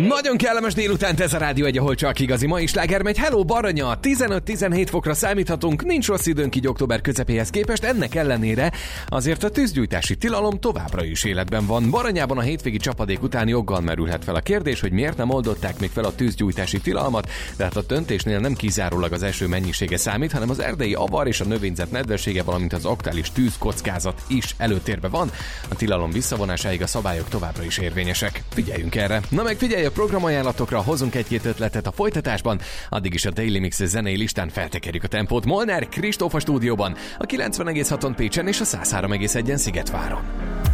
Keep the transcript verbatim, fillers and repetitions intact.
Nagyon kellemes délután ez a Rádió egy, ahol csak igazi mai sláger megy. Hello Baranya, tizenöt-tizenhét fokra számíthatunk, nincs rossz időnk így október közepéhez képest, ennek ellenére azért a tűzgyújtási tilalom továbbra is életben van. Baranyában a hétvégi csapadék után joggal merülhet fel a kérdés, hogy miért nem oldották még fel a tűzgyújtási tilalmat, de hát a döntésnél nem kizárólag az eső mennyisége számít, hanem az erdei avar és a növényzet nedvessége, valamint az aktuális tűzkockázat is előtérbe van. A tilalom visszavonásáig a szabályok továbbra is érvényesek. Figyeljünk erre. Na meg figyelj a programajánlatokra, hozunk egy-két ötletet a folytatásban, addig is a Daily Mix zenei listán feltekerjük a tempót. Molnár Kristóf a stúdióban, a kilencven egész haton Pécsen és a száz három egész egyen Szigetváron.